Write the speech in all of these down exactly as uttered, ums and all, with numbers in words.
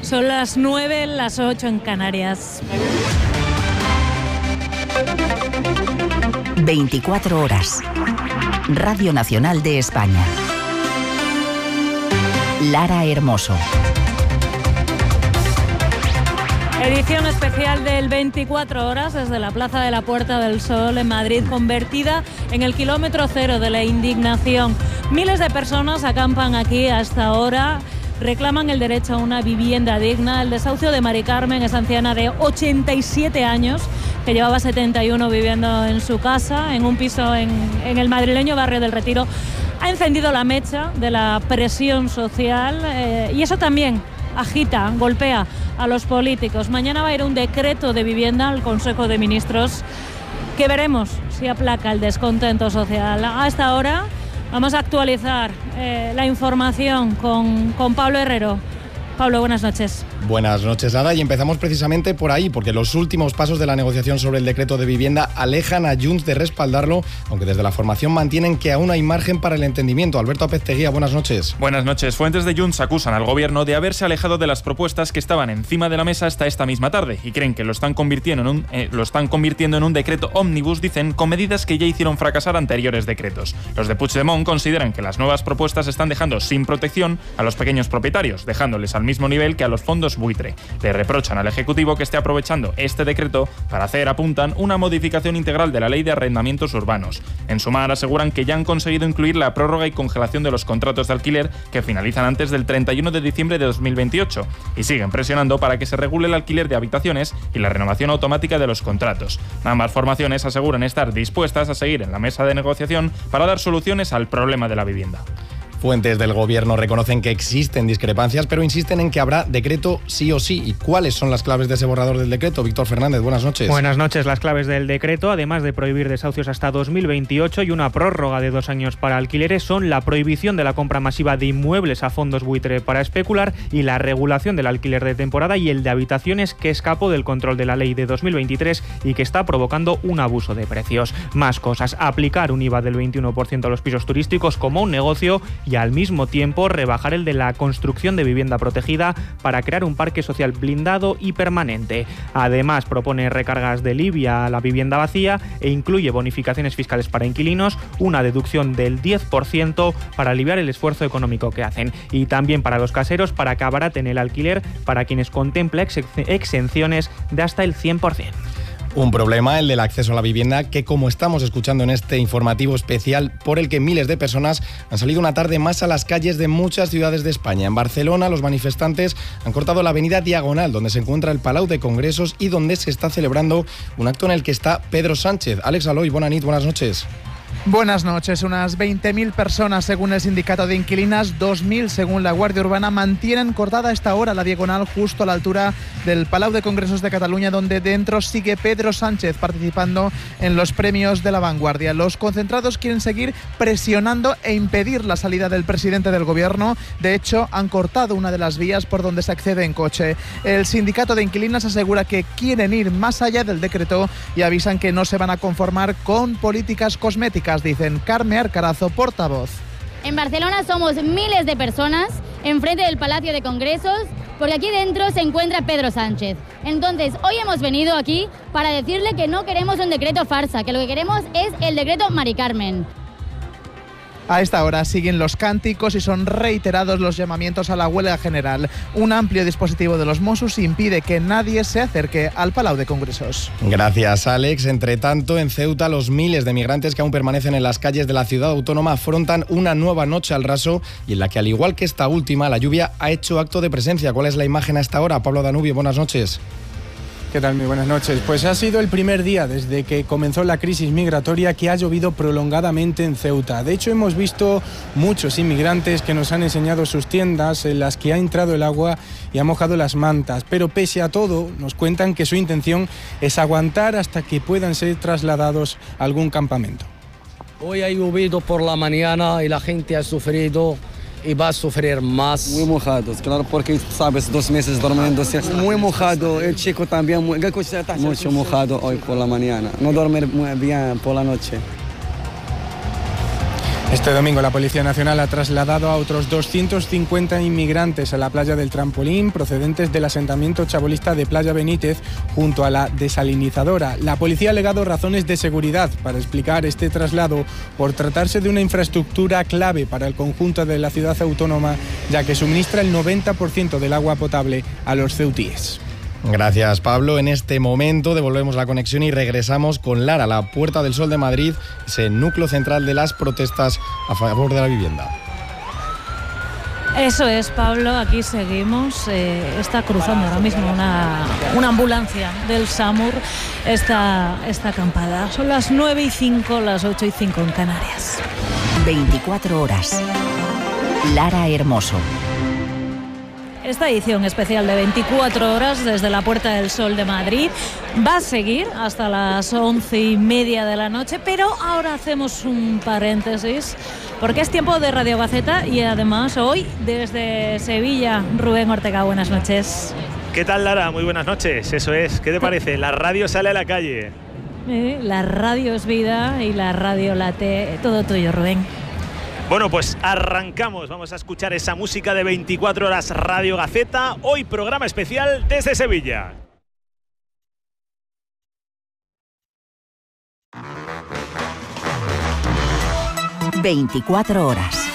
Son las nueve, las ocho en Canarias. veinticuatro horas. Radio Nacional de España. Lara Hermoso. Edición especial del veinticuatro horas desde la Plaza de la Puerta del Sol en Madrid, convertida en el kilómetro cero de la indignación. Miles de personas acampan aquí hasta ahora, reclaman el derecho a una vivienda digna. El desahucio de Mari Carmen, esa anciana de ochenta y siete años, que llevaba setenta y uno viviendo en su casa, en un piso en, en el madrileño barrio del Retiro, ha encendido la mecha de la presión social eh, y eso también agita, golpea a los políticos. Mañana va a ir un decreto de vivienda al Consejo de Ministros que veremos si aplaca el descontento social. Hasta ahora vamos a actualizar eh, la información con, con Pablo Herrero. Pablo, buenas noches. Buenas noches, Ada, y empezamos precisamente por ahí, porque los últimos pasos de la negociación sobre el decreto de vivienda alejan a Junts de respaldarlo, aunque desde la formación mantienen que aún hay margen para el entendimiento. Alberto Apezteguía, buenas noches. Buenas noches. Fuentes de Junts acusan al gobierno de haberse alejado de las propuestas que estaban encima de la mesa hasta esta misma tarde y creen que lo están convirtiendo en un, eh, lo están convirtiendo en un decreto ómnibus, dicen, con medidas que ya hicieron fracasar anteriores decretos. Los de Puigdemont consideran que las nuevas propuestas están dejando sin protección a los pequeños propietarios, dejándoles al mismo nivel que a los fondos buitre. Le reprochan al Ejecutivo que esté aprovechando este decreto para hacer, apuntan, una modificación integral de la Ley de Arrendamientos Urbanos. En Sumar aseguran que ya han conseguido incluir la prórroga y congelación de los contratos de alquiler que finalizan antes del treinta y uno de diciembre de dos mil veintiocho y siguen presionando para que se regule el alquiler de habitaciones y la renovación automática de los contratos. Ambas formaciones aseguran estar dispuestas a seguir en la mesa de negociación para dar soluciones al problema de la vivienda. Fuentes del gobierno reconocen que existen discrepancias, pero insisten en que habrá decreto sí o sí. ¿Y cuáles son las claves de ese borrador del decreto? Víctor Fernández, buenas noches. Buenas noches. Las claves del decreto, además de prohibir desahucios hasta dos mil veintiocho y una prórroga de dos años para alquileres, son la prohibición de la compra masiva de inmuebles a fondos buitre para especular y la regulación del alquiler de temporada y el de habitaciones, que escapó del control de la ley de dos mil veintitrés y que está provocando un abuso de precios. Más cosas: aplicar un I V A del veintiuno por ciento a los pisos turísticos como un negocio y al mismo tiempo rebajar el de la construcción de vivienda protegida para crear un parque social blindado y permanente. Además, propone recargas del I V I a la vivienda vacía e incluye bonificaciones fiscales para inquilinos, una deducción del diez por ciento para aliviar el esfuerzo económico que hacen, y también para los caseros para que abaraten el alquiler para quienes contempla ex- exenciones de hasta el cien por ciento. Un problema, el del acceso a la vivienda, que, como estamos escuchando en este informativo especial, por el que miles de personas han salido una tarde más a las calles de muchas ciudades de España. En Barcelona, los manifestantes han cortado la avenida Diagonal, donde se encuentra el Palau de Congresos y donde se está celebrando un acto en el que está Pedro Sánchez. Alex Aloy, buenas noches, buenas noches. Buenas noches. Unas veinte mil personas, según el sindicato de inquilinas, dos mil según la Guardia Urbana, mantienen cortada a esta hora la Diagonal justo a la altura del Palau de Congresos de Cataluña, donde dentro sigue Pedro Sánchez participando en los premios de la vanguardia. Los concentrados quieren seguir presionando e impedir la salida del presidente del gobierno. De hecho, han cortado una de las vías por donde se accede en coche. El sindicato de inquilinas asegura que quieren ir más allá del decreto y avisan que no se van a conformar con políticas cosméticas, dicen. Carme Arcarazo, portavoz. En Barcelona somos miles de personas enfrente del Palacio de Congresos, porque aquí dentro se encuentra Pedro Sánchez. Entonces, hoy hemos venido aquí para decirle que no queremos un decreto farsa, que lo que queremos es el decreto Mari Carmen. A esta hora siguen los cánticos y son reiterados los llamamientos a la huelga general. Un amplio dispositivo de los Mossos impide que nadie se acerque al Palau de Congresos. Gracias, Alex. Entre tanto, en Ceuta, los miles de migrantes que aún permanecen en las calles de la ciudad autónoma afrontan una nueva noche al raso y en la que, al igual que esta última, la lluvia ha hecho acto de presencia. ¿Cuál es la imagen a esta hora? Pablo Danubio, buenas noches. ¿Qué tal? Muy buenas noches. Pues ha sido el primer día desde que comenzó la crisis migratoria que ha llovido prolongadamente en Ceuta. De hecho, hemos visto muchos inmigrantes que nos han enseñado sus tiendas en las que ha entrado el agua y ha mojado las mantas. Pero pese a todo, nos cuentan que su intención es aguantar hasta que puedan ser trasladados a algún campamento. Hoy ha llovido por la mañana y la gente ha sufrido y va a sufrir más. Muy mojados, claro, porque, sabes, dos meses durmiendo. Muy mojado, el chico también, muy, mucho mojado hoy por la mañana. No dormir muy bien por la noche. Este domingo la Policía Nacional ha trasladado a otros doscientos cincuenta inmigrantes a la playa del Trampolín procedentes del asentamiento chabolista de Playa Benítez junto a la desalinizadora. La policía ha alegado razones de seguridad para explicar este traslado por tratarse de una infraestructura clave para el conjunto de la ciudad autónoma, ya que suministra el noventa por ciento del agua potable a los ceutíes. Gracias, Pablo. En este momento devolvemos la conexión y regresamos con Lara, la Puerta del Sol de Madrid, ese núcleo central de las protestas a favor de la vivienda. Eso es, Pablo, aquí seguimos. Eh, está cruzando ahora mismo una, una ambulancia del SAMUR esta, esta acampada. Son las nueve y cinco, las ocho y cinco en Canarias. veinticuatro horas. Lara Hermoso. Esta edición especial de veinticuatro horas desde la Puerta del Sol de Madrid va a seguir hasta las once y media de la noche, pero ahora hacemos un paréntesis porque es tiempo de Radio Gaceta y además hoy desde Sevilla, Rubén Ortega, buenas noches. ¿Qué tal, Lara? Muy buenas noches, eso es. ¿Qué te parece? La radio sale a la calle. Eh, la radio es vida y la radio late. Todo tuyo, Rubén. Bueno, pues arrancamos. Vamos a escuchar esa música de veinticuatro horas Radio Gaceta. Hoy programa especial desde Sevilla. veinticuatro horas.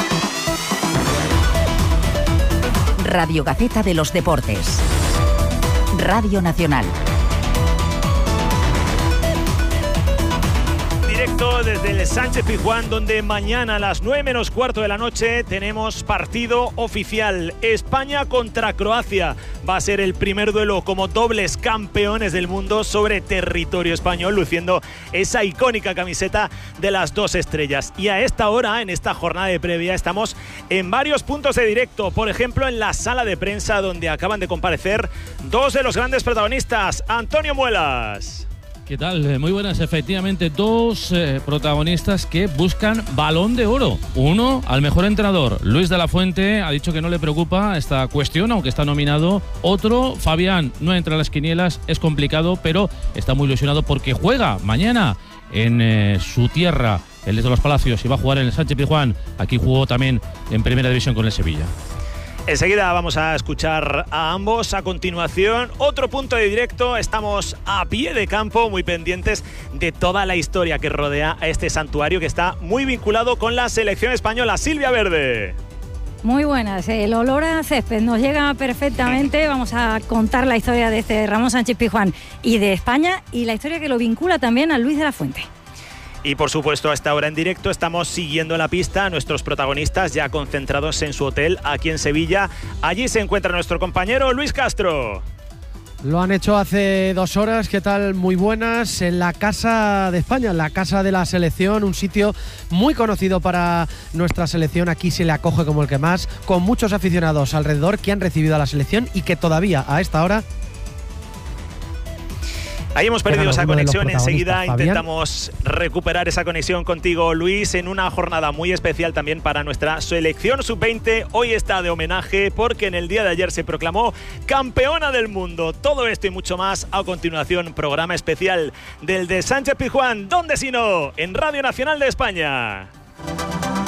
Radio Gaceta de los Deportes. Radio Nacional. Directo desde el Sánchez Pizjuán, donde mañana a las nueve menos cuarto de la noche tenemos partido oficial. España contra Croacia. Va a ser el primer duelo como dobles campeones del mundo sobre territorio español, luciendo esa icónica camiseta de las dos estrellas. Y a esta hora, en esta jornada de previa, estamos en varios puntos de directo. Por ejemplo, en la sala de prensa, donde acaban de comparecer dos de los grandes protagonistas. Antonio Muelas. ¿Qué tal? Muy buenas. Efectivamente, dos eh, protagonistas que buscan Balón de Oro. Uno, al mejor entrenador. Luis de la Fuente ha dicho que no le preocupa esta cuestión, aunque está nominado. Otro, Fabián, no entra a las quinielas, es complicado, pero está muy ilusionado porque juega mañana en eh, su tierra, el de los Palacios, y va a jugar en el Sánchez Pizjuán. Aquí jugó también en Primera División con el Sevilla. Enseguida vamos a escuchar a ambos. A continuación, otro punto de directo. Estamos a pie de campo, muy pendientes de toda la historia que rodea a este santuario que está muy vinculado con la selección española. Silvia Verde. Muy buenas, el olor a césped nos llega perfectamente. Vamos a contar la historia de este Ramón Sánchez Pizjuán y de España, y la historia que lo vincula también a Luis de la Fuente. Y por supuesto, a esta hora en directo estamos siguiendo la pista a nuestros protagonistas ya concentrados en su hotel aquí en Sevilla. Allí se encuentra nuestro compañero Luis Castro. Lo han hecho hace dos horas, ¿qué tal? Muy buenas, en la Casa de España, en la Casa de la Selección, un sitio muy conocido para nuestra selección. Aquí se le acoge como el que más, con muchos aficionados alrededor que han recibido a la selección y que todavía a esta hora... Ahí hemos perdido esa conexión, enseguida Fabián. Intentamos recuperar esa conexión contigo, Luis, en una jornada muy especial también para nuestra selección sub veinte. Hoy está de homenaje porque en el día de ayer se proclamó campeona del mundo. Todo esto y mucho más a continuación, programa especial del de Sánchez Pizjuán. ¿Dónde si no? En Radio Nacional de España.